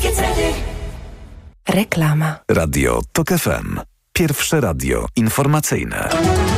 Reklama. Radio TOK FM. Pierwsze radio informacyjne.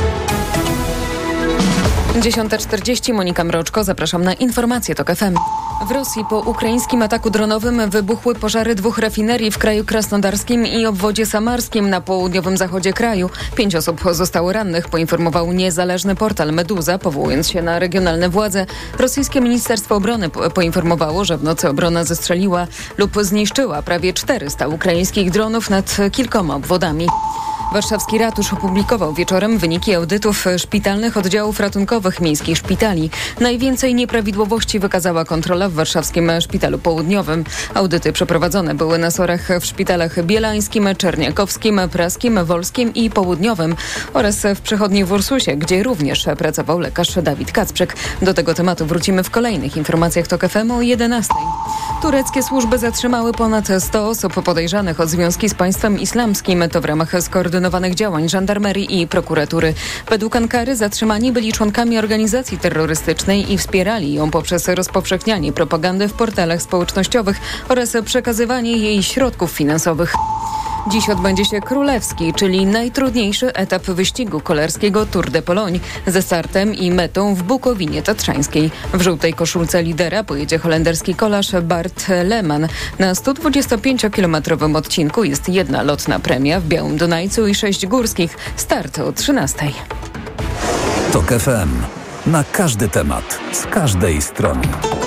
10:40, Monika Mroczko, zapraszam na informacje TOK FM. W Rosji po ukraińskim ataku dronowym wybuchły pożary 2 rafinerii w kraju krasnodarskim i obwodzie samarskim na południowym zachodzie kraju. 5 osób zostało rannych, poinformował niezależny portal Meduza, powołując się na regionalne władze. Rosyjskie Ministerstwo Obrony poinformowało, że w nocy obrona zestrzeliła lub zniszczyła prawie 400 ukraińskich dronów nad kilkoma obwodami. Warszawski ratusz opublikował wieczorem wyniki audytów szpitalnych oddziałów ratunkowych miejskich szpitali. Najwięcej nieprawidłowości wykazała kontrola w warszawskim Szpitalu Południowym. Audyty przeprowadzone były na SOR-ach w szpitalach bielańskim, czerniakowskim, praskim, wolskim i południowym oraz w przychodni w Ursusie, gdzie również pracował lekarz Dawid Kacprzyk. Do tego tematu wrócimy w kolejnych informacjach TOK FM o 11:00. Tureckie służby zatrzymały ponad 100 osób podejrzanych o związki z państwem islamskim. To w ramach skoordynowanych działań żandarmerii i prokuratury. Według Ankary zatrzymani byli członkami organizacji terrorystycznej i wspierali ją poprzez rozpowszechnianie propagandy w portalach społecznościowych oraz przekazywanie jej środków finansowych. Dziś odbędzie się królewski, czyli najtrudniejszy etap wyścigu kolarskiego Tour de Pologne ze startem i metą w Bukowinie Tatrzańskiej. W żółtej koszulce lidera pojedzie holenderski kolarz Bart Lehmann. Na 125-kilometrowym odcinku jest 1 lotna premia w Białym Dunajcu i 6 górskich. Start o 13:00. TOK FM. Na każdy temat, z każdej strony.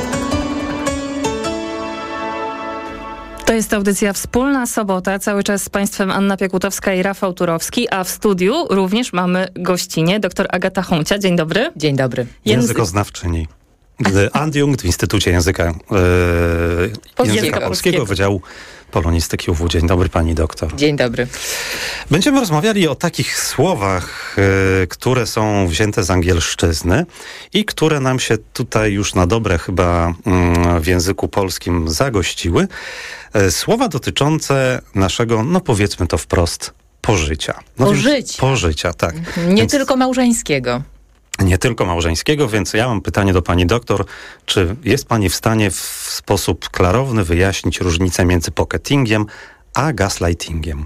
To jest audycja Wspólna Sobota. Cały czas z Państwem Anna Piekutowska i Rafał Turowski, a w studiu również mamy gościnię, dr Agata Honcia. Dzień dobry. Dzień dobry. Językoznawczyni. Adjunkt w Instytucie Języka Polskiego Wydziału Polonistyki UW. Dzień dobry, pani doktor. Dzień dobry. Będziemy rozmawiali o takich słowach, które są wzięte z angielszczyzny i które nam się tutaj już na dobre chyba w języku polskim zagościły. Słowa dotyczące naszego, no powiedzmy to wprost, pożycia. Pożycia, tak. Nie tylko małżeńskiego. Nie tylko małżeńskiego, więc ja mam pytanie do pani doktor. Czy jest pani w stanie w sposób klarowny wyjaśnić różnicę między pocketingiem a gaslightingiem?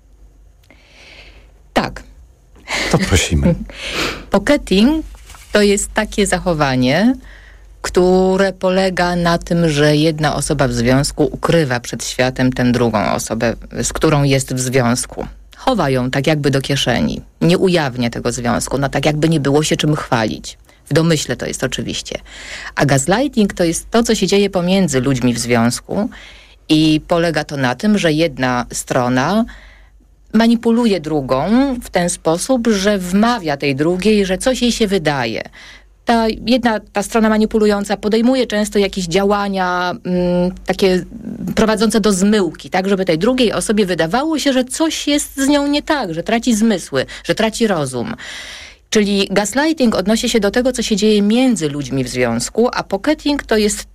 Tak. To prosimy. Pocketing to jest takie zachowanie, które polega na tym, że jedna osoba w związku ukrywa przed światem tę drugą osobę, z którą jest w związku. Chowa ją tak jakby do kieszeni. Nie ujawnia tego związku, no tak jakby nie było się czym chwalić. W domyśle to jest oczywiście. A gaslighting to jest to, co się dzieje pomiędzy ludźmi w związku i polega to na tym, że jedna strona manipuluje drugą w ten sposób, że wmawia tej drugiej, że coś jej się wydaje. Ta strona manipulująca podejmuje często jakieś działania takie prowadzące do zmyłki, tak, żeby tej drugiej osobie wydawało się, że coś jest z nią nie tak, że traci zmysły, że traci rozum. Czyli gaslighting odnosi się do tego, co się dzieje między ludźmi w związku, a pocketing to jest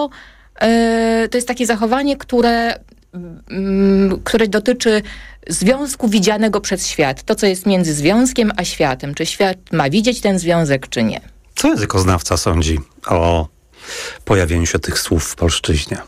takie zachowanie, które dotyczy związku widzianego przez świat. To, co jest między związkiem a światem. Czy świat ma widzieć ten związek, czy nie. Co językoznawca sądzi o pojawieniu się tych słów w polszczyźnie?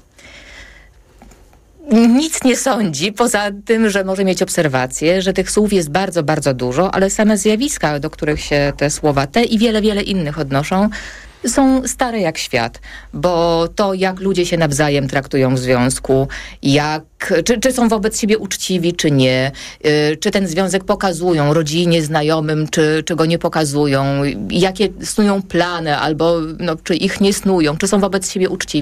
Nic nie sądzi, poza tym, że może mieć obserwację, że tych słów jest bardzo, bardzo dużo, ale same zjawiska, do których się te słowa i wiele, wiele innych odnoszą, są stare jak świat, bo to, jak ludzie się nawzajem traktują w związku, czy są wobec siebie uczciwi, czy nie, czy ten związek pokazują rodzinie, znajomym, czy go nie pokazują, jakie snują plany, albo czy ich nie snują, czy są wobec siebie uczciwi.